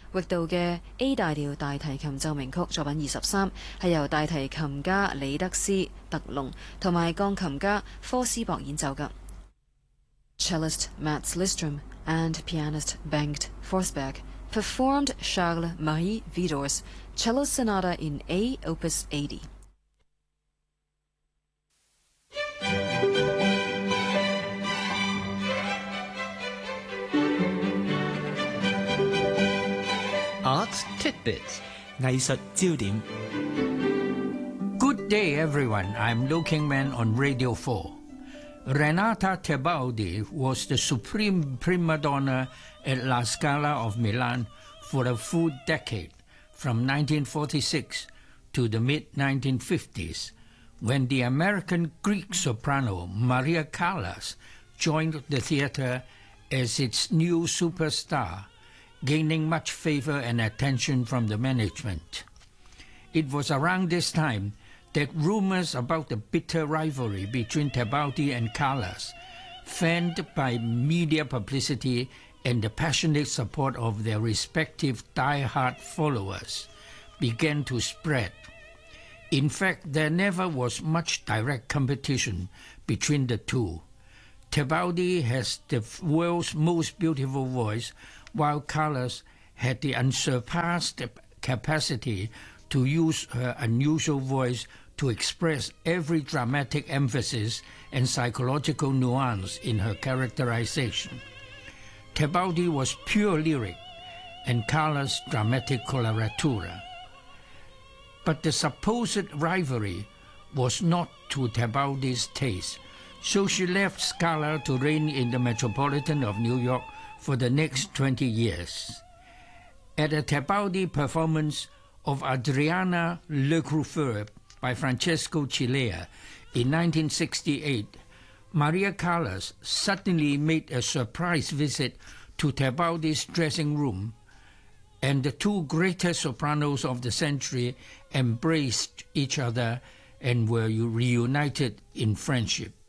域度嘅 A 大調大提琴奏鳴曲作品23係由大提琴家李德斯·特龍同埋鋼琴家科斯博演奏㗎。Cellist Mats Lidström and pianist Bengt Forsberg performed Charles-Marie Widor's Cello Sonata in A Opus 80. Arts Tidbits 藝術焦點 Good day, everyone. I'm Looking Man on Radio 4. Renata Tebaldi was the supreme prima donna at La Scala of Milan for a full decade, from 1946 to the mid-1950s, when the American Greek soprano Maria Callas joined the theater as its new superstar, gaining much favor and attention from the management. It was around this time that rumors about the bitter rivalry between Tebaldi and Callas, fanned by media publicity and the passionate support of their respective die-hard followers, began to spread. In fact, there never was much direct competition between the two. Tebaldi has the world's most beautiful voice, while Callas had the unsurpassed capacity to use her unusual voice to express every dramatic emphasis and psychological nuance in her characterization. Tebaldi was pure lyric, and Callas dramatic coloratura. But the supposed rivalry was not to Tebaldi's taste, so she left Scala to reign in the Metropolitan of New York for the next 20 years. At a Tebaldi performance of Adriana Lecouvreur by Francesco Cilea in 1968, Maria Callas suddenly made a surprise visit to Tebaldi's dressing room, and the two greatest sopranos of the century embraced each other and were reunited in friendship.